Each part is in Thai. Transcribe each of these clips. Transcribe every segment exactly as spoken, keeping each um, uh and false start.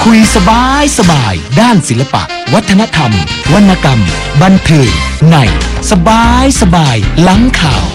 คุยสบายสบายด้านศิลปะวัฒนธรรมวรรณกรรมบันเทิงในสบายสบายหลังข่าว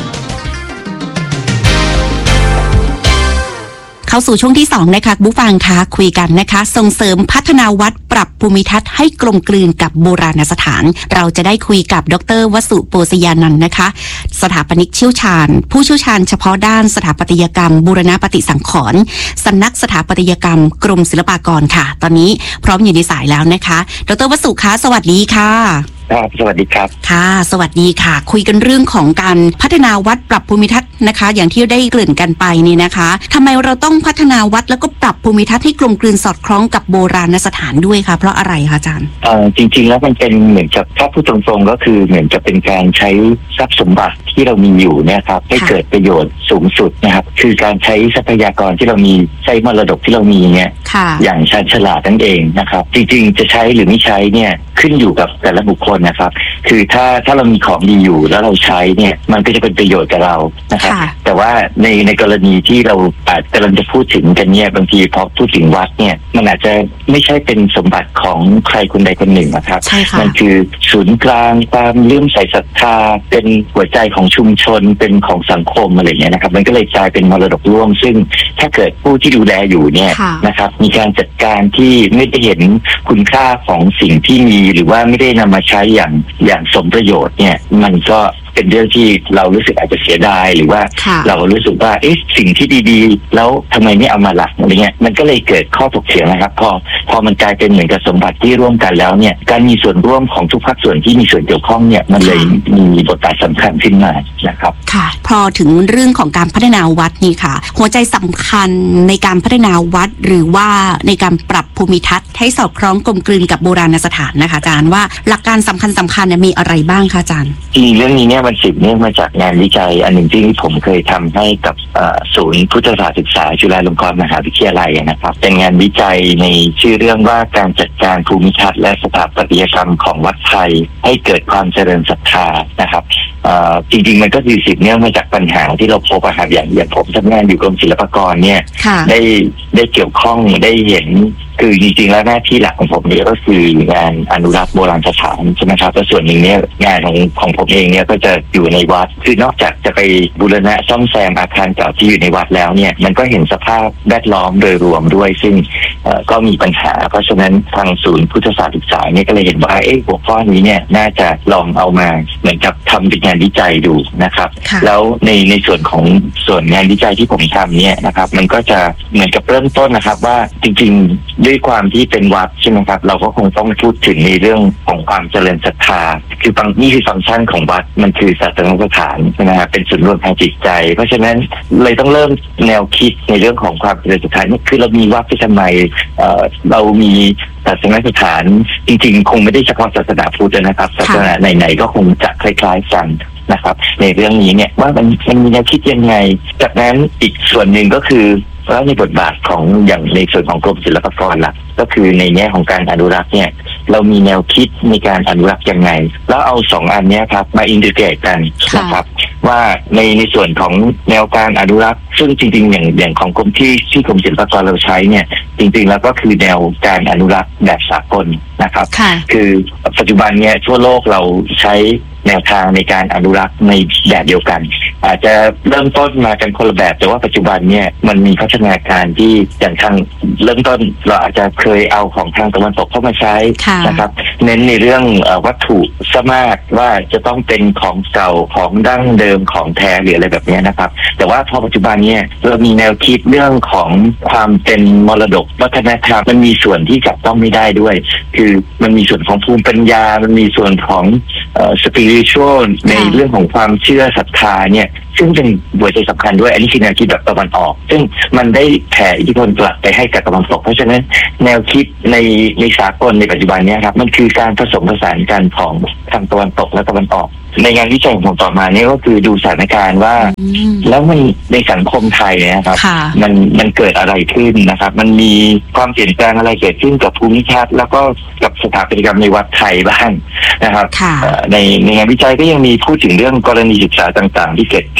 เข้าสู่ช่วงที่สองนะคะผู้ฟังคะคุยกันนะคะส่งเสริมพัฒนาวัดปรับภูมิทัศน์ให้กลมกลืนกับโบราณสถานเราจะได้คุยกับดร.วสุโปสยานันท์นะคะสถาปนิกเชี่ยวชาญผู้เชี่ยวชาญเฉพาะด้านสถาปัตยกรรมบูรณปฏิสังขรณ์สำนักสถาปัตยกรรมกรมศิลปากรค่ะตอนนี้พร้อมอยู่ในสายแล้วนะคะดร.วสุคะสวัสดีค่ะครับสวัสดีครับค่ะสวัสดีค่ะคุยกันเรื่องของการพัฒนาวัดปรับภูมิทัศน์นะคะอย่างที่ได้เกริ่นกันไปนี่นะคะทำไมเราต้องพัฒนาวัดแล้วก็ปรับภูมิทัศน์ให้กลมกลืนสอดคล้องกับโบราณสถานด้วยคะเพราะอะไรคะอาจารย์เอ่อจริงๆแล้วมันเป็นเหมือนกับถ้าพูดตรงๆก็คือเหมือนจะเป็นการใช้ทรัพย์สมบัติที่เรามีอยู่เนี่ยครับให้เกิดประโยชน์สูงสุดนะครับคือการใช้ทรัพยากรที่เรามีใช้มรดกที่เรามีเนี่ยอย่างชาญฉลาดนั่นเองนะครับจริงๆจะใช้หรือไม่ใช้เนี่ยขึ้นอยู่กับแต่ละบุคคลนะครับคือถ้าถ้าเรามีของดีอยู่แล้วเราใช้เนี่ยมันก็จะเป็นประโยชน์กับเรานะครับแต่ว่าในในกรณีที่เราอาจกำลังจะพูดถึงกันเนี่ยบางทีพอพูดถึงวัดเนี่ยมันอาจจะไม่ใช่เป็นสมบัติของใครคนใดคนหนึ่งนะครับมันคือศูนย์กลางความเลื่อมใสศรัทธาเป็นหัวใจของชุมชนเป็นของสังคมอะไรเงี้ยนะครับมันก็เลยกลายเป็นมรดกร่วมซึ่งถ้าเกิดผู้ที่ดูแลอยู่เนี่ยนะครับมีการจัดการที่ไม่ได้เห็นคุณค่าของสิ่งที่มีหรือว่าไม่ได้นำมาใช้อย่างอย่างสมประโยชน์เนี่ยมันก็เป็นเรื่องที่เรารู้สึกอาจจะเสียดายหรือว่าเรารู้สึกว่าเอ๊ะสิ่งที่ดีๆแล้วทำไมไม่เอามาหลักอะไรเงี้ยมันก็เลยเกิดข้อถกเถียงนะครับพอพอมันกลายเป็นเหมือนกับสมบัติที่ร่วมกันแล้วเนี่ยการมีส่วนร่วมของทุกภาคส่วนที่มีส่วนเกี่ยวข้องเนี่ยมันเลยมีบทบาทสำคัญขึ้นมานะครับค่ะพอถึงเรื่องของการพัฒนาวัดนี่ค่ะหัวใจสำคัญในการพัฒนาวัดหรือว่าในการปรับภูมิทัศน์ให้สอดคล้องกลมกลืนกับโบราณสถานนะคะอาจารย์ว่าหลักการสำคัญสำคัญมีอะไรบ้างคะอาจารย์จริงเรื่องนี้เนี่ยมันสืบเนื่องมาจากงานวิจัยอันหนึ่งที่ผมเคยทำให้กับศูนย์พุทธศาสตร์ศึกษาจุฬาลงกรณ์มหาวิทยาลัยนะครับเป็นงานวิจัยในชื่อเรื่องว่าการจัดการภูมิทัศน์และสถาปัตยกรรมของวัดไทยให้เกิดความเจริญศรัทธานะครับจริงๆมันก็คือสืบเนื่องมาจากปัญหาที่เราพบอะครับอย่างอย่างผมทำงานอยู่กรมศิลปากรเนี่ยได้ได้เกี่ยวข้องได้เห็นคือจริงๆแล้วหน้าที่หลักของผมเนี่ยก็คืองานอนุรักษ์โบราณสถานใช่ไหมครับแล้วส่วนหนึ่งเนี่ยงานของของผมเองเนี่ยก็จะอยู่ในวัดคือนอกจากจะไปบูรณะซ่อมแซมอาคารเก่าที่อยู่ในวัดแล้วเนี่ยมันก็เห็นสภาพแวดล้อมโดยรวมด้วยซึ่งก็มีปัญหาเพราะฉะนั้นทางศูนย์พุทธศาสตร์ศึกษาเนี่ยก็เลยเห็นว่าเอ๊ะหัวข้อนี้เนี่ยน่าจะลองเอามาเหมือนกับทำเป็นงานวิจัยดูนะครับแล้วในในส่วนของส่วนงานวิจัยที่ผมทำเนี่ยนะครับมันก็จะเหมือนกับเริ่มต้นนะครับว่าจริงๆด้วยความที่เป็นวัดใช่ไหมครับเราก็คงต้องพูดถึงในเรื่องของความเจริญศรัทธาคือบางนี่คือฟังก์ชันของวัดมันคือศาสนสถานนะครับเป็นศูนย์รวมทางจิตใจเพราะฉะนั้นเลยต้องเริ่มแนวคิดในเรื่องของความเจริญศรัทธานี่คือเรามีวัดที่ทำไมเอ่อเรามีศาสนสถานจริงๆคงไม่ได้เฉพาะศาสนาพุทธนะครับศาสนาไหนๆก็คงจะคล้ายๆกันนะครับในเรื่องนี้เนี่ยว่ามันมันมีแนวคิดยังไงจากนั้นอีกส่วนหนึ่งก็คือแล้วในบทบาทของอย่างในส่วนของกรมศิลปากรล่ะก็คือในแง่ของการอนุรักษ์เนี่ยเรามีแนวคิดในการอนุรักษ์ยังไงแล้วเอาสองอันนี้ครับมาอินทิเกรตกันนะครับว่าในในส่วนของแนวการอนุรักษ์ซึ่งจริงๆอย่างอย่างของกรมที่ที่กรมศิลปากรเราใช้เนี่ยจริงๆแล้วก็คือแนวการอนุรักษ์แบบสากลนะครับคือปัจจุบันเนี่ยทั่วโลกเราใช้แนวทางในการอนุรักษ์ในแบบเดียวกันอาจจะเริ่มต้นมากันคนละแบบแต่ว่าปัจจุบันเนี่ยมันมีพัฒนาการที่อย่างทางเริ่มต้นเราอาจจะเคยเอาของทางตะวันตกเข้ามาใช้นะครับเน้นในเรื่องวัตถุซะมากว่าจะต้องเป็นของเก่าของดั้งเดิมของแท้หรืออะไรแบบนี้นะครับแต่ว่าพอปัจจุบันเนี่ยเรามีแนวคิดเรื่องของความเป็นมรดกวัฒนธรรมมันมีส่วนที่จับต้องไม่ได้ด้วยคือมันมีส่วนของภูมิปัญญามันมีส่วนของเอ่อสปิริชวลในเรื่องของความเชื่อศรัทธาเนี่ยซึ่งเป็นหัวใจสำคัญด้วยอันนี้คือแนวคิดแบบตะวันออกซึ่งมันได้แผ่อิทธิพลกลับไปให้กับตะวันตกเพราะฉะนั้นแนวคิดในในสากลในปัจจุบันนี้ครับมันคือการผสมผสานกันของทางตะวันตกและตะวันออกในงานวิจัยของผมต่อมาเนี่ยก็คือดูสถานการณ์ว่าแล้วมันในสังคมไทยนะครับมันมันเกิดอะไรขึ้นนะครับมันมีความเปลี่ยนแปลงอะไรเกิดขึ้นกับภูมิทัศน์แล้วก็กับสถาปัตยกรรมในวัดไทยบ้างนะครับในในงานวิจัยก็ยังมีพูดถึงเรื่องกรณีศึกษาต่างๆที่เกิดขึ้น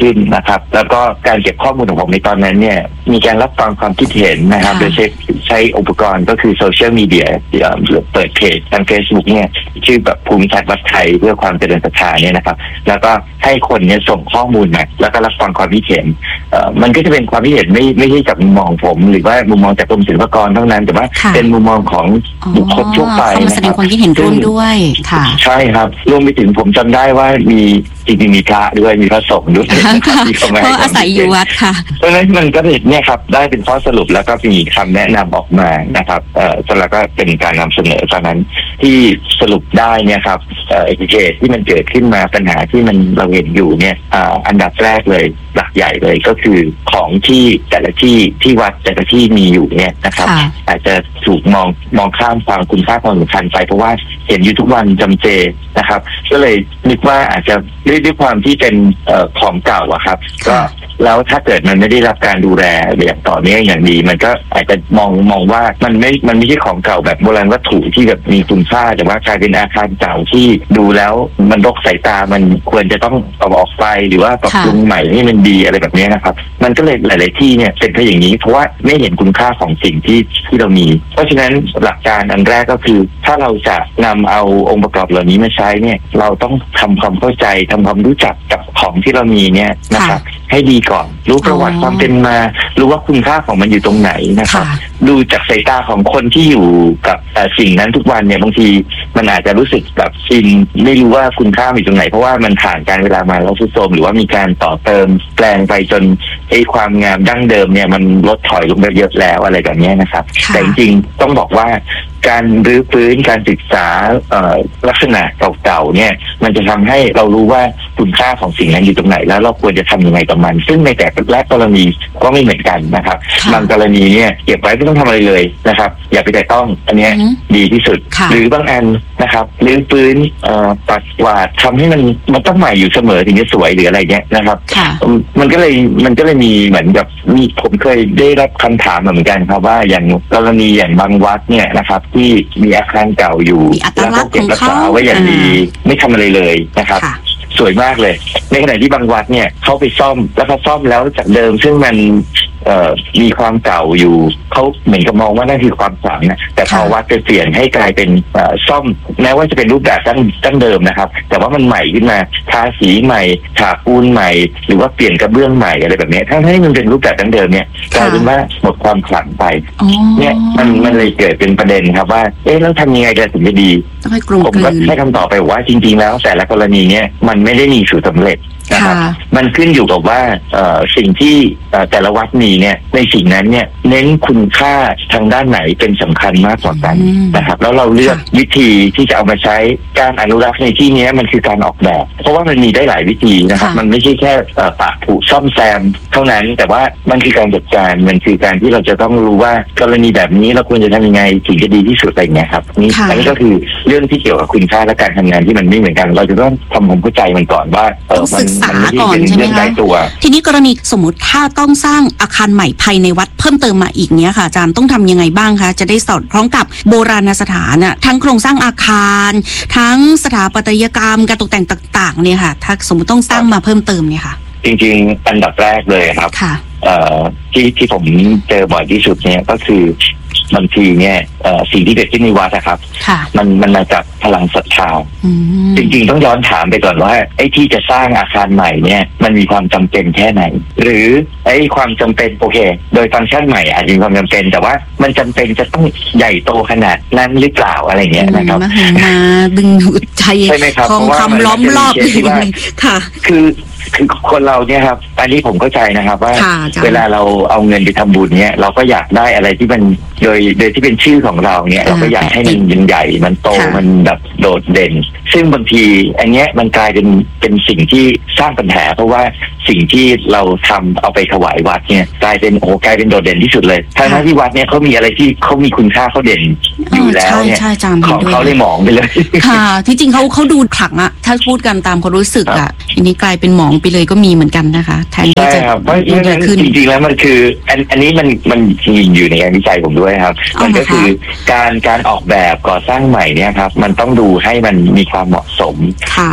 ขึ้นนะครับแล้วก็การเก็บข้อมูลของผมในตอนนั้นเนี่ยมีการรับฟังความคิดเห็นนะครับโดยใช้ใช้อุปกรณ์ก็คือโซเชียลมีเดียเปิดเพจทาง Facebook เนี่ยชื่อแบบภูมิทัศน์วัดไทยเพื่อความเจริญศรัทธาเนี่ยนะครับแล้วก็ให้คนเนี่ยส่งข้อมูลมาแล้วก็รับฟังความคิดเห็นเอ่อมันก็จะเป็นความคิดเห็นไม่ไม่ใช่จากมุมมองผมหรือว่ามุมมองจากกรมศิลปากรเท่านั้นแต่ว่าเป็นมุมมองของบุคคลทั่วไปนะครับแสดงความคิดเห็นร่วมด้วยค่ะใช่ครับรวมไปถึงผมจำได้ว่ามีจริงๆมีพระด้วยมีพระสงฆ์ด้วยเพราะอาศัยอยู่วัดค่ะเพราะฉะนั้นมันก็เนี่ยครับได้เป็นข้อสรุปแล้วก็มีคำแนะนำออกมานะครับเอ่อแล้วก็เป็นการนำเสนอตอนนั้นที่สรุปได้เนี่ยครับเอ่อเหตุที่มันเกิดขึ้นมาปัญหาที่มันเราเห็นอยู่เนี่ยอ่าอันดับแรกเลยหลักใหญ่เลยก็คือของที่แต่ละที่ที่วัดแต่ละที่มีอยู่เนี่ยนะครับอาจจะถูกมองมองข้ามความคุณค่าความสำคัญไปเพราะว่าเห็นอยู่ทุกวันจำเจนะครับก็เลยนึกว่าอาจจะด้วยด้วยความที่เป็นเอ่อของเก่าอะครับก็แล้วถ้าเกิดมันไม่ได้รับการดูแลอย่างต่อเนื่องอย่างดีมันก็อาจจะมองมองว่ามันไม่มันไม่ใช่ของเก่าแบบโบราณวัตถุที่แบบมีคุณค่าแต่ว่ากลายเป็นอาคารเก่าที่ดูแล้วมันรกสายตามันควรจะต้องเอาออกไปหรือว่าปรับปรุงใหม่ให้มันดีอะไรแบบนี้นะครับมันก็เลยหลายๆที่เนี่ยเป็นเพราะอย่างนี้เพราะว่าไม่เห็นคุณค่าของสิ่งที่ที่เรามีเพราะฉะนั้นหลักการอันแรกก็คือถ้าเราจะนำเอาองค์ประกอบเหล่านี้มาใช้เนี่ยเราต้องทำความเข้าใจทำความรู้จักกับของที่เรามีเนี่ยนะครับให้ดีก่อนรู้ประวัติความเป็นมารู้ว่าคุณค่าของมันอยู่ตรงไหนนะครับดูจากสายตาของคนที่อยู่กับสิ่งนั้นทุกวันเนี่ยบางทีมันอาจจะรู้สึกแบบชินไม่รู้ว่าคุณค่าอยู่ตรงไหนเพราะว่ามันผ่านการเวลามาแล้วทรุดโทรมหรือว่ามีการต่อเติมแปลงไปจนไอ้ความงามดั้งเดิมเนี่ยมันลดถอยลงไปเยอะแล้วอะไรแบบนี้นะครับแต่จริงๆต้องบอกว่าการรื้อฟื้นการศึกษาลักษณะเก่าๆเนี่ยมันจะทำให้เรารู้ว่าคุณค่าของสิ่งนั้นอยู่ตรงไหนแล้วเราควรจะทำยังไงกับมันซึ่งในแต่ละกรณีก็ไม่เหมือนกันนะครับบางกรณีเนี่ยเก็บไว้ไม่ต้องทำอะไรเลยนะครับอย่าไปแต่ต้องอันนี้ดีที่สุดหรือบางอันนะครับรื้อฟื้นปัดกวาดทำให้มันมันต้องใหม่อยู่เสมอถึงจะสวยหรืออะไรเงี้ยนะครับมันก็เลยมันก็เลยมีเหมือนกับมีผมเคยได้รับคำถามเหมือนกันครับว่าอย่างกรณีอย่างบางวัดเนี่ยนะครับที่มีอาคารเก่าอยู่แล้วก็เก็บรักษาไว้อย่างดีไม่ทำอะไรเลยนะครับสวยมากเลยในขณะที่บางวัดเนี่ยเขาไปซ่อมแล้วเขาซ่อมแล้วจากเดิมซึ่งมันมีความเก่าอยู่เขาเหมือนกับมองว่านั่นคือความขลังนะแต่พอวัดจะเปลี่ยนให้กลายเป็นซ่อมแม้ว่าจะเป็นรูปแบบตั้งตั้งเดิมนะครับแต่ว่ามันใหม่ขึ้นมาทาสีใหม่ฉาบปูนใหม่หรือว่าเปลี่ยนกระเบื้องใหม่อะไรแบบนี้ทั้งที่มันเป็นรูปแบบตั้งเดิมเนี่ยกลายเป็นว่าหมดความขลังไปเนี่ยมันมันเลยเกิดเป็นประเด็นครับว่าเอ๊ะแล้วทำยังไงกันถึงจะดีผมก็ให้คำตอบไปว่าจริงๆแล้วแต่ละกรณีเนี่ยมันไม่ได้มีสูตรสำเร็จนะครับมันขึ้นอยู่กับว่าสิ่งที่แต่ละวัดมีเนี่ยในสิ่งนั้นเนี่ยเน้นคุณค่าทางด้านไหนเป็นสำคัญมากกว่ากันนะครับแล้วเราเลือกวิธีที่จะเอามาใช้การอนุรักษ์ในที่นี้มันคือการออกแบบเพราะว่ามันมีได้หลายวิธีนะครับมันไม่ใช่แค่ปะผุซ่อมแซมเท่านั้นแต่ว่ามันคือการจัดการมันคือการที่เราจะต้องรู้ว่ากรณีแบบนี้เราควรจะทำยังไงถึงจะดีที่สุดอะไรเงี้ยครับนี่อันนี้ก็คือเรื่องที่เกี่ยวกับคุณค่าและการทำงานที่มันไม่เหมือนกันเราจะต้องทำความเข้าใจมันก่อนว่าเออมันมันไม่ใช่เป็นเรื่องใกล้ตัวทีนี้กรณีสมมติถ้าต้องสร้างอาคารใหม่ภายในวัดเพิ่มเติมมาอีกเนี้ยค่ะอาจารย์ต้องทำยังไงบ้างคะจะได้สอดคล้องกับโบราณสถานน่ะทั้งโครงสร้างอาคารทั้งสถาปัตยกรรมการตกแต่งต่างๆเนี่ยค่ะถ้าสมมติต้องสร้างมาเพิ่มเติมเนี่ยค่ะจริงๆอันดับแรกเลยครับเอ่อที่ที่ผมเจอบ่อยที่สุดเนี่ยก็คือบางทีเนี่ยสิ่งที่เกิดขึ้นในวัดนะครับมันมันมาจากพลังศรัทธาจริงๆต้องย้อนถามไปก่อนว่าไอ้ที่จะสร้างอาคารใหม่เนี่ยมันมีความจำเป็นแค่ไหนหรือไอ้ความจำเป็นโอเคโดยฟังก์ชันใหม่อาจจะมีความจำเป็นแต่ว่ามันจำเป็นจะต้องใหญ่โตขนาดนั้นหรือเปล่าอะไรเงี้ยนะครับมาดึงดูดใจทองคำล้อมรอบเลยค่ะคือคือคนเราเนี่ยครับอันนี้ผมเข้าใจนะครับว่าเวลาเราเอาเงินไปทำบุญเนี่ยเราก็อยากได้อะไรที่มันโดยโดยที่เป็นชื่อของเราเนี่ยเราก็อยากให้มันยิ่งใหญ่มันโตมันแบบโดดเด่นซึ่งบางทีอันเนี้ยมันกลายเป็นเป็นสิ่งที่สร้างปัญหาเพราะว่าสิ่งที่เราทำเอาไปถวายวัดเนี่ยกลายเป็นโอ้กลายเป็นโดดเด่นที่สุดเลยทั้งที่วัดเนี่ยเขามีอะไรที่เขามีคุณค่าเขาเด่นอยู่แล้วเนี่ยของเขาเลยหมองไปเลยค่ะที่จริงเขาเขาดูขลังอะถ้าพูดกันตามความรู้สึกอะอันนี้กลายเป็นหมองไปเลยก็มีเหมือนกันนะคะแทนที่จะยิ่งใหญ่ขึ้นจริงๆแล้วมันคืออันอันนี้มันมันอยู่ในงานวิจัยผมด้วยครับมันก็คือการการออกแบบก่อสร้างใหม่เนี่ยครับมันต้องดูให้มันมีความเหมาะสมกับ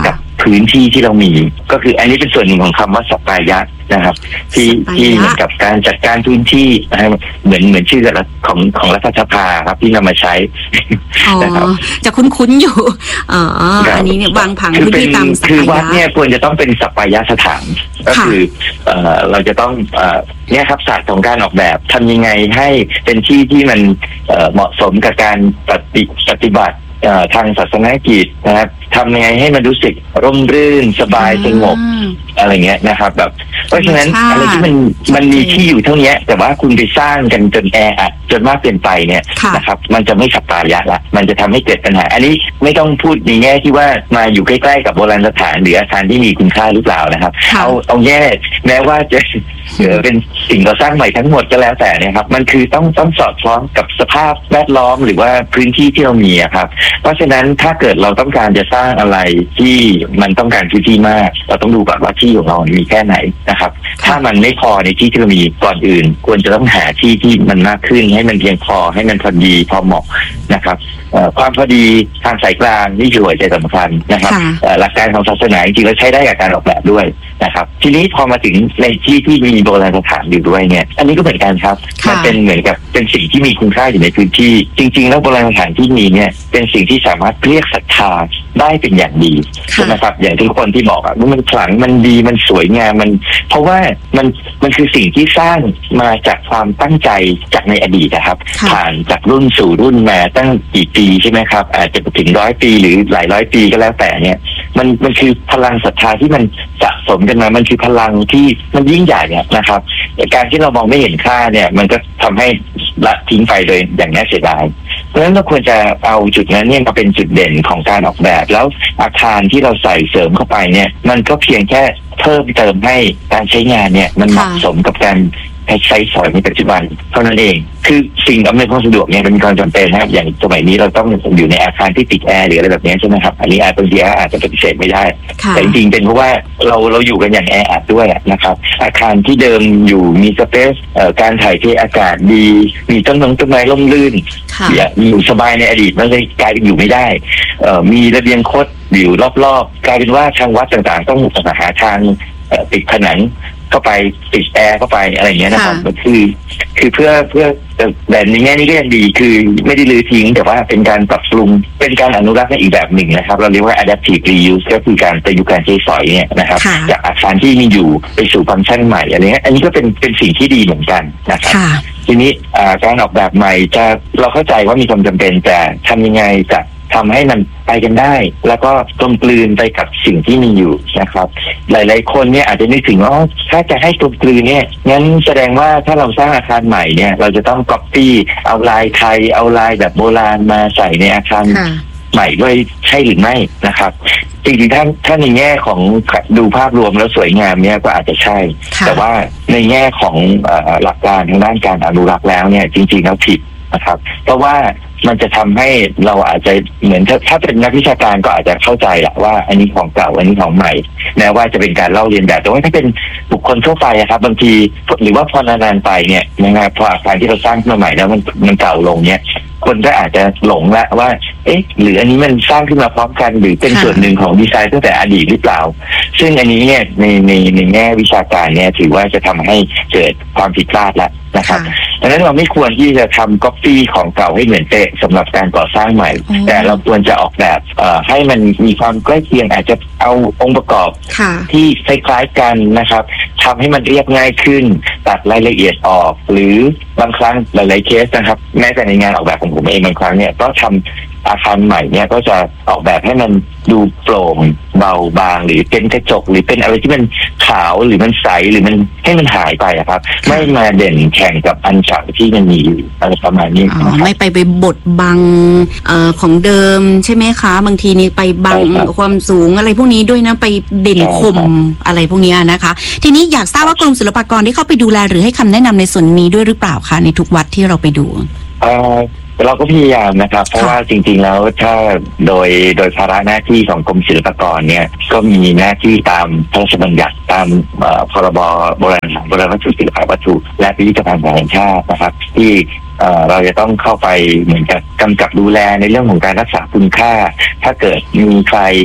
พื้นที่ที่เรามีก็คืออันนี้เป็นส่วนหนึ่งของคำว่าสัปปายะนะครับที่ที่เหมือนกับการจัดการพื้นที่เหมือนเหมือนชื่อของของรัฐสภาครับที่นำมาใช้นะครับจะคุ้นๆอยู่อ๋ออันนี้เนี่ยวางผังพื้นที่ตามสัปปายะคือวัดเนี่ยควรจะต้องเป็นสัปปายะสถานก็คือเอ่อเราจะต้องเอ่อเนี่ยครับศาสตร์ของการออกแบบทำยังไงให้เป็นที่ที่มันเอ่อเหมาะสมกับการปฏิปฏิบัติทางศาสนกิจนะครับทำยังไงให้มันรู้สึกร่มรื่นสบายสงบอะไรเงี้ยนะครับแบบเพราะฉะนั้นอะไรที่มันมันมีที่อยู่เท่านี้แต่ว่าคุณไปสร้างกันจนแออัดจนมากเกินไปเนี่ยนะครับมันจะไม่สัปปายะละมันจะทำให้เกิดปัญหาอันนี้ไม่ต้องพูดในแง่ที่ว่ามาอยู่ใกล้ๆกับโบราณสถานหรืออาคารที่มีคุณค่าหรือเปล่านะครับเอาเอาแง่แม้ว่าจะเป็นสิ่งก่อสร้างใหม่ทั้งหมดก็แล้วแต่เนี่ยครับมันคือต้องต้องสอดคล้องกับสภาพแวดล้อมหรือว่าพื้นที่ที่เรามีครับเพราะฉะนั้นถ้าเกิดเราต้องการจะสร้างอะไรที่มันต้องการพื้นที่มากเราต้องดูก่อนว่าที่ของเรามีแค่ไหนนะครับถ้ามันไม่พอในที่ที่เรามีก่อนอื่นควรจะต้องหาที่ที่มันมากขึ้นให้มันเพียงพอให้มันพอดีพอเหมาะนะครับความพอดีทางสายกลางนี่คือหัวใจสำคัญนะครับหลักการของศาสนาจริงๆแล้วใช้ได้กับการออกแบบด้วยนะครับทีนี้พอมาถึงในที่ที่มีโบราณสถานอยู่ด้วยเนี่ยอันนี้ก็เหมือนกันครับมันเป็นเหมือนกับเป็นสิ่งที่มีคุณค่าอยู่ในพื้นที่จริงๆแล้วโบราณสถานที่มีเนี่ยเป็นสิ่งที่สามารถเรียกศรัทธาได้เป็นอย่างดีใช่ไหมครับอย่างที่คนที่บอกอ่ะมันขลังมันดีมันสวยงามมันเพราะว่ามันมันคือสิ่งที่สร้างมาจากความตั้งใจจากในอดีตนะครับผ่านจากรุ่นสู่รุ่นมาตั้งกี่ปีใช่ไหมครับอาจจะถึงร้อยปีหรือหลายร้อยปีก็แล้วแต่เนี่ยมันมันคือพลังศรัทธาที่มันสะสมกันมามันคือพลังที่มันยิ่งใหญ่เนี่ยนะครับการที่เรามองไม่เห็นค่าเนี่ยมันก็ทำให้ละทิ้งไปเลยอย่างน่าเสียดายเพราะฉะนั้นเราควรจะเอาจุดนั้นเนี่ยมาเป็นจุดเด่นของการออกแบบแล้วอาคารที่เราใส่เสริมเข้าไปเนี่ยมันก็เพียงแค่เพิ่มเติมให้การใช้งานเนี่ยมันเหมาะสมกับการใช้สอยในปัจจุบันเท่านั้นเองคือสิ่งอำนวยความสะดวกเนี่ยเป็นความจำเป็นนะครับอย่างสมัยนี้เราต้องอยู่ในอาคารที่ติดแอร์หรืออะไรแบบนี้ใช่ไหมครับอันนี้อาจบางทีอาจจะปฏิเสธไม่ได้แต่จริงๆเป็นเพราะว่าเราเราอยู่กันอย่างแออัดด้วยนะครับอาคารที่เดิมอยู่มีสเปซการถ่ายเทอากาศดีมีต้นไม้ต้นไม้ร่มรื่นอยู่สบายในอดีตมันเลยกลายเป็นอยู่ไม่ได้มีระเบียงคดอยู่รอบๆกลายเป็นว่าทางวัดต่างๆต้องหาทางติดผนังเข้าไปติดแอร์เข้าไปอะไรอย่างเงี้ยนะครับก็คือคือเพื่อเพื่อแบบในแง่นี้ก็ยังดีคือไม่ได้ลื้อทิ้งแต่ว่าเป็นการปรับปรุงเป็นการอนุรักษ์ในอีกแบบหนึ่งนะครับเราเรียกว่า adaptive reuse ก็คือการประยุกต์การใช้สอยเนี่ยนะครับจากอาคารที่มีอยู่ไปสู่ฟังก์ชันใหม่อะไรเงี้ยอันนี้ก็เป็นเป็นสิ่งที่ดีเหมือนกันนะครับทีนี้การออกแบบใหม่จะเราเข้าใจว่ามีความจำเป็นแต่ทำยังไงจะทำให้มันไปกันได้แล้วก็กลมกลืนไปกับสิ่งที่มีอยู่นะครับหลายๆคนเนี่ยอาจจะนึกถึงว่าถ้าจะให้กลมกลืนเนี่ยงั้นแสดงว่าถ้าเราสร้างอาคารใหม่เนี่ยเราจะต้องก๊อปปี้เอาลายไทยเอาลายแบบโบราณมาใส่ในอาคารใหม่ด้วยใช่หรือไม่นะครับจริงๆถ้าถ้าในแง่ของดูภาพรวมแล้วสวยงามเนี่ยก็อาจจะใช่แต่ว่าในแง่ของหลักการทางด้านการอนุรักษ์แล้วเนี่ยจริงๆแล้วผิดนะครับเพราะว่ามันจะทำให้เราอาจจะเหมือนถ้าถ้าเป็นนักวิชาการก็อาจจะเข้าใจแหละว่าอันนี้ของเก่าอันนี้ของใหม่แม้ว่าจะเป็นการเล่าเรียนแบบแต่ว่าถ้าเป็นบุคคลทั่วไปครับบางทีหรือว่าพอนานๆไปเนี่ยนะครับพออาคารที่เราสร้างขึ้นมาใหม่แล้วมันมันเก่าลงเนี่ยคนก็อาจจะหลงละว่าเอ๊ะหรืออันนี้มันสร้างขึ้นมาพร้อมกันหรือเป็นส่วนหนึ่งของดีไซน์ตั้งแต่อดีตหรือเปล่าซึ่งอันนี้เนี่ยในในในแง่วิชาการเนี่ยถือว่าจะทำให้เกิดความผิดพลาดละนะครับดังนั้นเราไม่ควรที่จะทำก๊อปปี้ของเก่าให้เหมือนเป๊ะสำหรับการก่อสร้างใหม่แต่เราควรจะออกแบบให้มันมีความใกล้เคียงอาจจะเอาองค์ประกอบที่คล้ายๆกันนะครับทำให้มันเรียบง่ายขึ้นตัดรายละเอียดออกหรือบางครั้งหลายๆเคสนะครับแม้แต่ในงานออกแบบของผมเองบางครั้งเนี่ยก็ทำอาคารใหม่เนี่ยก็จะออกแบบให้มันดูโปร่งเบาบางหรือเป็นกระจกหรือเป็นอะไรที่มันขาวหรือมันใสหรือมันให้มันหายไปครับไม่มาเด่นแข่งกับอันฉากที่มันมีอยู่อะไรประมาณนี้อ๋อไม่ไปไปบดบังเอ่อของเดิมใช่ไหมคะบางทีนี่ไปบังความสูงอะไรพวกนี้ด้วยนะไปเด่นคมอะไรพวกนี้นะคะทีนี้อยากทราบว่ากรมศิลปากรได้เข้าไปดูแลหรือให้คำแนะนำในส่วนนี้ด้วยหรือเปล่าคะในทุกวัดที่เราไปดูเอ่อเราก็พยายามนะครับเพราะว่าจริงๆแล้วถ้าโดยโดยภาระหน้าที่ของกรมศิลปากรเนี่ยก็มีหน้าที่ตามพระราชบัญญัติตามพรบโบราณโบราณวัตถุศิลปวัตถุและพิพิธภัณฑ์แห่งชาตินะครับที่เราจะต้องเข้าไปเหมือนกับกำกับดูแลในเรื่องของการรักษาคุณค่าถ้าเกิดมีใครท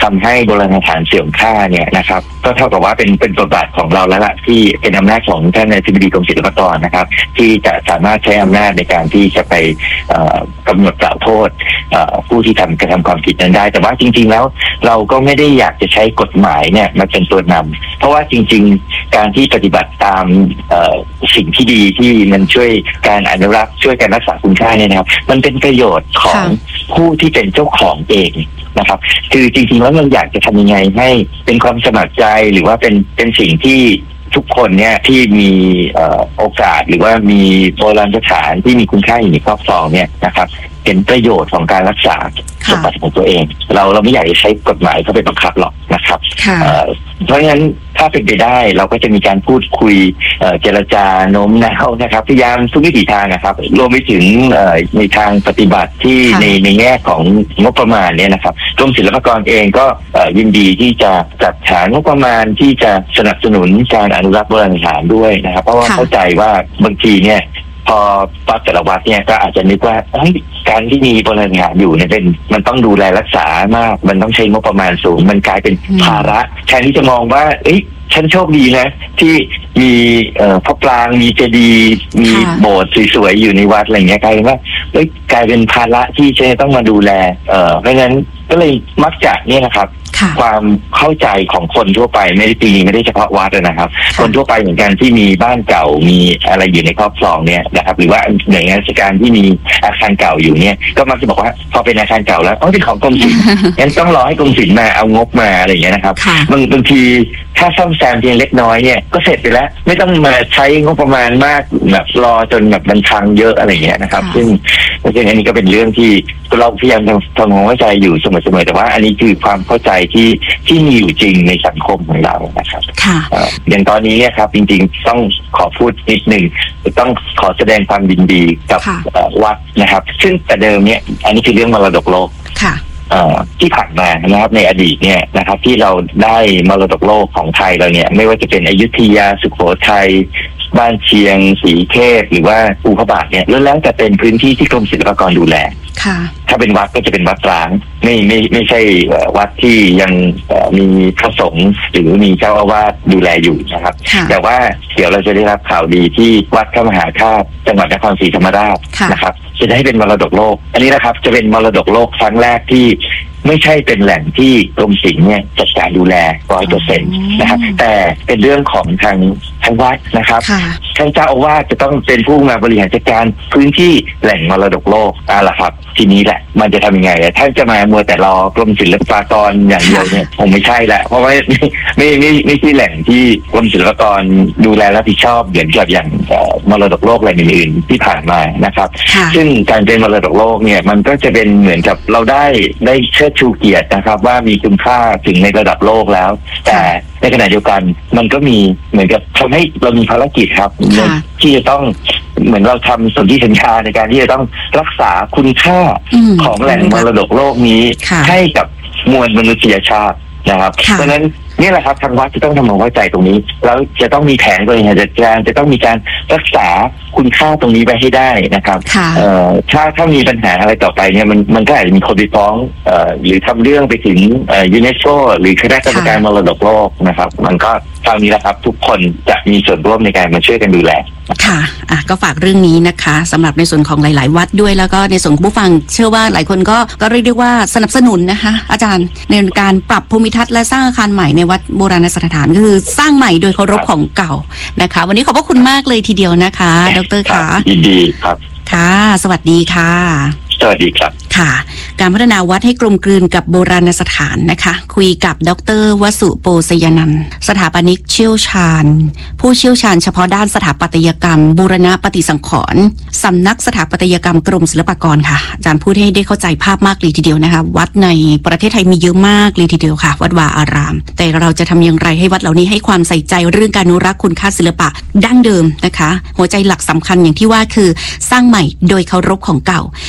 ทำให้โบราณสถานเสื่อมค่าเนี่ยนะครับก็เท่ากับว่าเป็นเป็นบทบาทของเราแล้วล่ะที่เป็นอำนาจของท่านอธิบดีกรมศิลปากรนะครับที่จะสามารถใช้อำนาจในการที่จะไปกำหนดกล่าวโทษผู้ที่ทำกระทำความผิดนั้นได้แต่ว่าจริงๆแล้วเราก็ไม่ได้อยากจะใช้กฎหมายเนี่ยมาเป็นตัวนำเพราะว่าจริงๆการที่ปฏิบัติตามสิ่งที่ดีที่มันช่วยการอนุรักษ์ช่วยการรักษาคุณค่าเนี่ยนะครับมันเป็นประโยชน์ของผู้ที่เป็นเจ้าของเองนะครับคือจริงๆแล้วเราอยากจะทำยังไงให้เป็นความสมัครใจหรือว่าเป็นเป็นสิ่งที่ทุกคนเนี่ยที่มีโอกาสหรือว่ามีโบราณสถานที่มีคุณค่าอยู่ในครอบครองเนี่ยนะครับเป็นประโยชน์ของการรักษาสมบัติของตัวเองเราเราไม่อยากจะใช้กฎหมายเข้าไปบังคับหรอกนะครับเพราะฉะนั้นถ้าเป็นไปได้เราก็จะมีการพูดคุยเจรจาโน้มน้าวนะครับพยายามทุกวิถีทางนะครับรวมไปถึงในทางปฏิบัติที่ในในแง่ของงบประมาณเนี่ยนะครับกรมศิลปากรเองก็ยินดีที่จะจัดหางบประมาณที่จะสนับสนุนการอนุรักษ์โบราณสถานด้วยนะครับเพราะว่าเข้าใจว่าบางทีเนี่ยพอวัดแต่ละวัดเนี่ยก็อาจจะนึกว่าการที่มีโบราณสถานอยู่เนี่ยเป็นมันต้องดูแลรักษามากมันต้องใช้งบประมาณสูงมันกลายเป็นภาระแทนที่จะมองว่าเอ้ยฉันโชคดีนะที่มีพระปรางมีเจดีย์มีโบสถ์สวยๆอยู่ในวัดอะไรเงี้ยกลายเป็นว่าเอ้ยกลายเป็นภาระที่ฉันต้องมาดูแลเอ่อเพราะงั้นก็เลยมักจะเนี่ยนะครับความเข้าใจของคนทั่วไปไม่ได้ตีไม่ได้เฉพาะวัดนะครับคนทั่วไปเหมือนกันที่มีบ้านเก่ามีอะไรอยู่ในครอบครองเนี่ยนะครับหรือว่าหน่วยงานราชการที่มีอาคารเก่าอยู่เนี่ยก็มักจะบอกว่าพอเป็นอาคารเก่าแล้วอ๋อเป็นของกรมศิลป์งั้นต้องรอให้กรมศิลป์มาเอางบมาอะไรอย่างเงี้ยนะครับบางบางทีถ้าซ่อมแซมเพียงเล็กน้อยเนี่ยก็เสร็จไปแล้วไม่ต้องมาใช้งบประมาณมากแบบรอจนแบบมันพังเยอะอะไรเงี้ยนะครับซึ่งซึ่งอันนี้ก็เป็นเรื่องที่เราพยายามทำความเข้าใจอยู่เสมอๆแต่ว่าอันนี้คือความเข้าใจที่ที่มีอยู่จริงในสังคมของเรานะครับอย่างตอนนี้เนี่ยครับจริงๆต้องขอพูดนิดหนึ่งต้องขอแสดงความยินดีกับวัดนะครับซึ่งแต่เดิมเนี่ยอันนี้คือเรื่องมรดกโลกที่ผ่านมานะครับในอดีตเนี่ยนะครับที่เราได้มรดกโลกของไทยเราเนี่ยไม่ว่าจะเป็นอยุธยาสุโขทัยบ้านเชียงศรีเทพหรือว่าภูพระบาทเนี่ยล้วนแล้วแต่เป็นพื้นที่ที่กรมศิลปากรดูแลถ้าเป็นวัดก็จะเป็นวัดร้างไม่ไม่ไม่ใช่วัดที่ยังมีพระสงฆ์หรือมีเจ้าอาวาสดูแลอยู่นะครับแต่ว่าเดี๋ยวเราจะได้รับข่าวดีที่วัดพระมหาธาตุจังหวัดนครศรีธรรมราชนะครับจะได้เป็นมรดกโลกอันนี้นะครับจะเป็นมรดกโลกครั้งแรกที่ไม่ใช่เป็นแหล่งที่กรมศิลป์เนี่ยจัดการดูแลร้อยเปอร์เซ็นต์นะครับแต่เป็นเรื่องของทางทางวัดนะครับท่านเจ้าอาวาสจะต้องเป็นผู้มาบริหารจัดการพื้นที่แหล่งมรดกโลกอ่ะล่ะครับทีนี้แหละมันจะทำยังไงท่านจะมามัวแต่รอกรมศิลปากรอย่างเดียวเนี่ยคงไม่ใช่แหละเพราะว่าไม่ไม่ไม่ใช่แหล่งที่กรมศิลปากรดูแลรับผิดชอบเหมือนกับอย่างมรดกโลกอะไรอื่นๆที่ผ่านมานะครับซึ่งการเป็นมรดกโลกเนี่ยมันก็จะเป็นเหมือนกับเราได้ได้เชิดชูเกียรตินะครับว่ามีคุณค่าถึงในระดับโลกแล้วแต่ในขณะเดียวกันมันก็มีเหมือนกับทำให้เรามีภารกิจครับที่จะต้องเหมือนเราทำสนธิสัญญาในการที่จะต้องรักษาคุณค่าของแหล่งมรดกโลกนี้ให้กับมวลมนุษยชาตินะครับเพราะฉะนั้นนี่แหละครับทางวัดจะต้องทำความเข้าใจตรงนี้แล้วจะต้องมีแผนบริหารจัดการจะต้องมีการรักษาคุณค่าตรงนี้ไปให้ได้นะครับถ้าถ้ามีปัญหาอะไรต่อไปเนี่ยมันมันก็อาจจะมีคนไปฟ้องหรือทำเรื่องไปถึงยูเนสโกหรือคณะกรรมการมรดกโลกนะครับมันก็คราวนี้แหละครับทุกคนจะมีส่วนร่วมในการมาช่วยกันดูแลค่ะอ่ะก็ฝากเรื่องนี้นะคะสำหรับในส่วนของหลายๆวัดด้วยแล้วก็ในส่วนผู้ฟังเชื่อว่าหลายคนก็ก็เรียกได้ว่าสนับสนุนนะคะอาจารย์ในการปรับภูมิทัศน์และสร้างอาคารใหม่ในวัดโบราณสถานก็คือสร้างใหม่โดยเคารพของเก่านะคะวันนี้ขอบพระคุณมากเลยทีเดียวนะคะดร.ค่ะยินดีครับค่ะสวัสดีค่ะสวัสดีครับค่ะการพัฒนาวัดให้กลมกลืนกับโบราณสถานนะคะคุยกับดร.วสุโปสยานันท์สถาปนิกเชี่ยวชาญผู้เชี่ยวชาญเฉพาะด้านสถาปัตยกรรมบูรณะปฏิสังขรณ์สำนักสถาปัตยกรรมกรมศิลปากรค่ะอาจารย์พูดให้ได้เข้าใจภาพมากเลยทีเดียวนะคะวัดในประเทศไทยมีเยอะมากเลยทีเดียวค่ะวัดวาอารามแต่เราจะทำอย่างไรให้วัดเหล่านี้ให้ความใส่ใจเรื่องการอนุรักษ์คุณค่าศิลปะดั้งเดิมนะคะหัวใจหลักสำคัญอย่างที่ว่าคือสร้างใหม่โดยเคารพของเก่าเพื่อ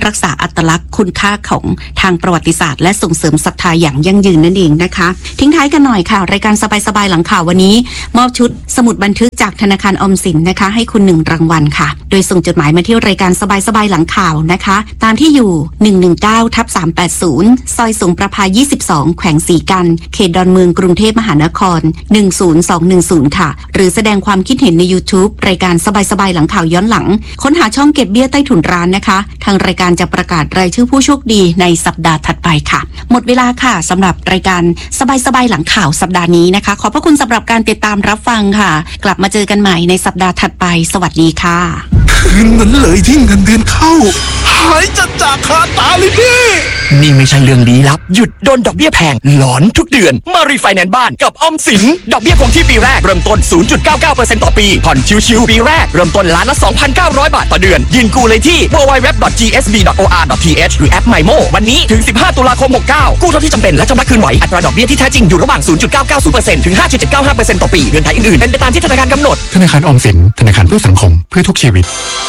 รักษาอัตลักษณ์คุณค่าของทางประวัติศาสตร์และส่งเสริมศรัทธาอย่างยั่งยืนนั่นเองนะคะทิ้งท้ายกันหน่อยค่ะรายการสบายๆหลังข่าววันนี้มอบชุดสมุดบันทึกจากธนาคารออมสินนะคะให้คุณหนึ่งรางวัลค่ะโดยส่งจดหมายมาที่รายการสบายๆหลังข่าวนะคะตามที่อยู่ หนึ่งหนึ่งเก้าทับสามแปดศูนย์ ซอยสงประภายี่สิบสองแขวงสีกันเขตดอนเมืองกรุงเทพมหานครหนึ่งศูนย์สองหนึ่งศูนย์ค่ะหรือแสดงความคิดเห็นใน YouTube รายการสบายๆหลังข่าวย้อนหลังค้นหาช่องเก็บเบี้ยใต้ถุนร้านนะคะทางรายการจะประกาศรายชื่อผู้โชคดีในสัปดาห์ถัดไปค่ะหมดเวลาค่ะสำหรับรายการสบายๆหลังข่าวสัปดาห์นี้นะคะขอบพระคุณสำหรับการติดตามรับฟังค่ะกลับมาเจอกันใหม่ในสัปดาห์ถัดไปสวัสดีค่ะคืนนั้นเลยที่เงินเดือนเข้าหายจะจากคาตาเลยพี่นี่ไม่ใช่เรื่องลี้ลับหยุดโดนดอกเบี้ยแพงหลอนทุกเดือนมารีไฟแนนซ์บ้านกับออมสินดอกเบี้ยคงที่ปีแรกเริ่มต้น ศูนย์จุดเก้าเก้าเปอร์เซ็นต์ ต่อปีผ่อนชิวๆปีแรกเริ่มต้นล้านละ สองพันเก้าร้อย บาทต่อเดือนยื่นกู้เลยที่ ดับเบิลยู ดับเบิลยู ดับเบิลยู ดอท จี เอส บี ดอท โอ อาร์ ดอท ที เอช หรือแอป ไมโม วันนี้ถึงสิบห้าตุลาคมหกเก้ากู้เท่าที่จำเป็นและชำระคืนไหวอัตราดอกเบี้ยที่แท้จริงอยู่ระหว่าง ศูนย์จุดเก้าเก้าศูนย์เปอร์เซ็นต์ ถึง ห้าจุดเจ็ดเก้าห้าเปอร์เซ็นต์ ต่อปีเงื่อนไขอื่นๆเป็นไปตามที่ธนาคารกำหนดธนาคารออมสินธนาคารเพื่อสังคมเพื่อทุกชีวิต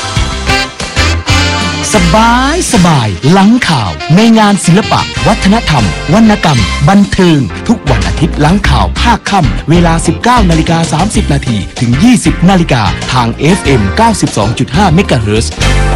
สบายสบายหลังข่าวในงานศิลปะวัฒนธรรมวรรณกรรมบันเทิงทุกวันอาทิตย์หลังข่าวภาคค่ำเวลา สิบเก้านาฬิกาสามสิบนาทีถึง ยี่สิบนาฬิกาทาง เอฟ เอ็ม เก้าสิบสองจุดห้า เมกะเฮิรตซ์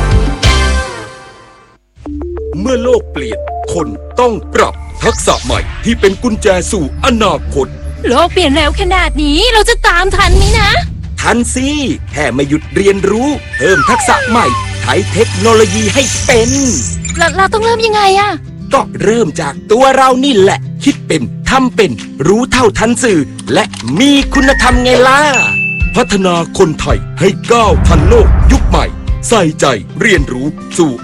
เมื่อโลกเปลี่ยนคนต้องปรับทักษะใหม่ที่เป็นกุญแจสู่อนาคตโลกเปลี่ยนเร็วขนาดนี้เราจะตามทันไหมนะทันสิแค่ไม่หยุดเรียนรู้เพิ่มทักษะใหม่ใช้เทคโนโลยีให้เป็นเราเราต้องเริ่มยังไงอะก็เริ่มจากตัวเรานี่แหละคิดเป็นทำเป็นรู้เท่าทันสื่อและมีคุณธรรมไงล่ะพัฒนาคนไทยให้ก้าวทันโลกยุคใหม่ใส่ใจเรียนรู้สู่